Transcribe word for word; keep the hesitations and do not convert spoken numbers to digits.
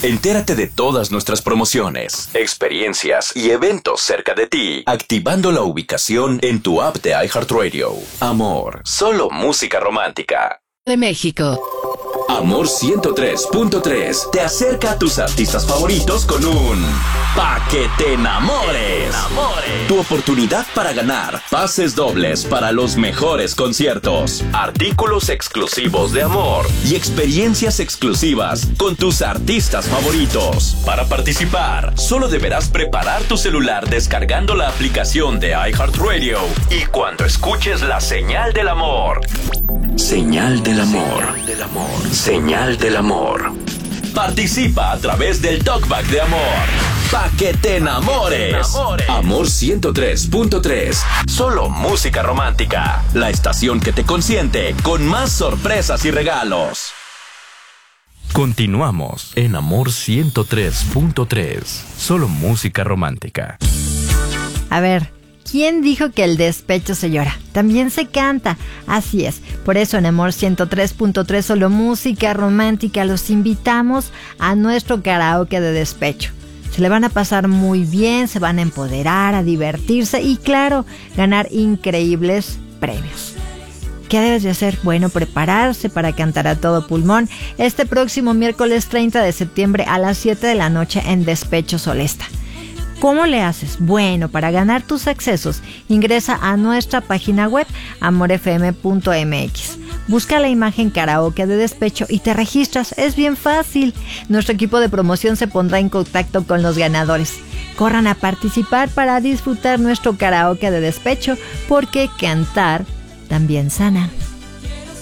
Entérate de todas nuestras promociones, experiencias y eventos cerca de ti, activando la ubicación en tu app de iHeartRadio. Amor, solo música romántica. De México. Amor ciento tres punto tres te acerca a tus artistas favoritos con un Pa' que te enamores. Tu oportunidad para ganar pases dobles para los mejores conciertos, artículos exclusivos de Amor y experiencias exclusivas con tus artistas favoritos. Para participar, solo deberás preparar tu celular descargando la aplicación de iHeartRadio y cuando escuches la señal del amor. Señal del amor. Señal del amor. Señal del amor. Participa a través del Talkback de Amor. Pa' que te enamores. Amor ciento tres punto tres. Solo música romántica. La estación que te consiente con más sorpresas y regalos. Continuamos en Amor ciento tres punto tres. Solo música romántica. A ver, ¿quién dijo que el despecho se llora? También se canta. Así es. Por eso en Amor ciento tres punto tres, solo música romántica, los invitamos a nuestro karaoke de despecho. Se le van a pasar muy bien, se van a empoderar, a divertirse y, claro, ganar increíbles premios. ¿Qué debes de hacer? Bueno, prepararse para cantar a todo pulmón este próximo miércoles treinta de septiembre a las siete de la noche en Despecho Solesta. ¿Cómo le haces? Bueno, para ganar tus accesos, ingresa a nuestra página web amor f m punto m x. Busca la imagen karaoke de despecho y te registras. Es bien fácil. Nuestro equipo de promoción se pondrá en contacto con los ganadores. Corran a participar para disfrutar nuestro karaoke de despecho, porque cantar también sana.